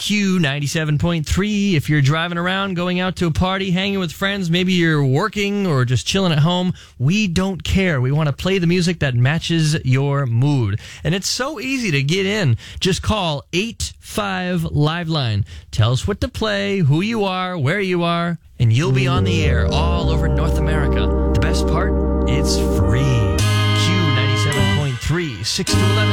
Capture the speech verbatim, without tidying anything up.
Q ninety-seven point three. If you're driving around, going out to a party, hanging with friends, maybe you're working or just chilling at home, we don't care. We want to play the music that matches your mood. And it's so easy to get in. Just call eight five Liveline. Tell us what to play, who you are, where you are, and you'll be on the air all over North America. The best part? It's free. Q ninety-seven point three, six to eleven.